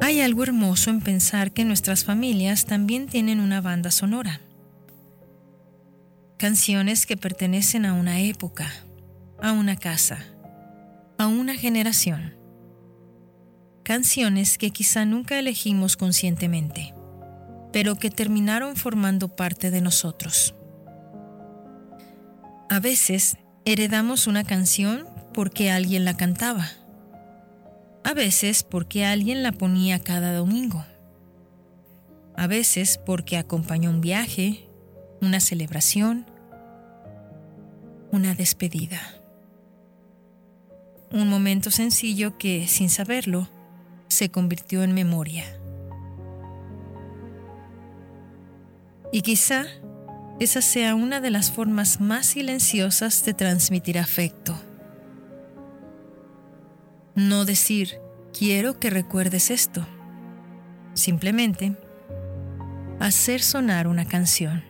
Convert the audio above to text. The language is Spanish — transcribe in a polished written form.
Hay algo hermoso en pensar que nuestras familias también tienen una banda sonora. Canciones que pertenecen a una época, a una casa, a una generación. Canciones que quizá nunca elegimos conscientemente, pero que terminaron formando parte de nosotros. A veces heredamos una canción porque alguien la cantaba. A veces porque alguien la ponía cada domingo. A veces porque acompañó un viaje, una celebración, una despedida. Un momento sencillo que, sin saberlo, se convirtió en memoria. Y quizá esa sea una de las formas más silenciosas de transmitir afecto. No decir, quiero que recuerdes esto. Simplemente, hacer sonar una canción.